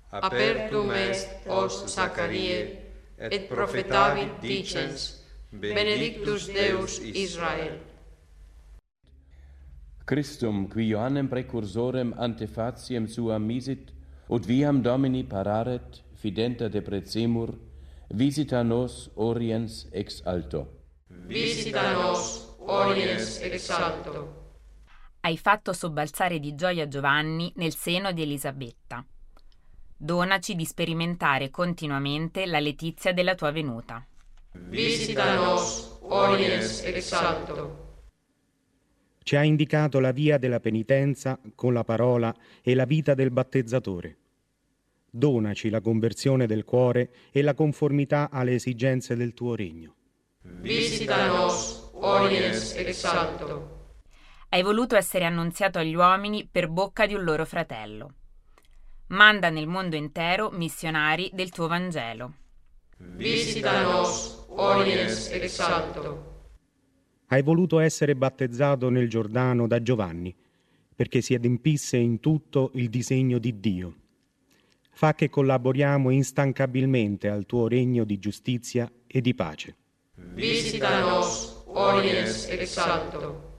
apertum est os Zacharie, et profetavit dicens, benedictus Deus Israel. Christum, qui Ioannem precursorem ante faciem suam misit, ut viam Domini pararet, fidenta deprecemur, visita nos oriens ex alto. Visita nos oriens ex alto. Hai fatto sobbalzare di gioia Giovanni nel seno di Elisabetta. Donaci di sperimentare continuamente la letizia della tua venuta. Visita nos oriens ex alto. Ci ha indicato la via della penitenza con la parola e la vita del battezzatore. Donaci la conversione del cuore e la conformità alle esigenze del tuo regno. Visita nos oriens ex alto. Hai voluto essere annunziato agli uomini per bocca di un loro fratello. Manda nel mondo intero missionari del tuo Vangelo. Visita nos oriens ex alto. Hai voluto essere battezzato nel Giordano da Giovanni, perché si adempisse in tutto il disegno di Dio. Fa che collaboriamo instancabilmente al tuo regno di giustizia e di pace. Visita nos oriens ex alto.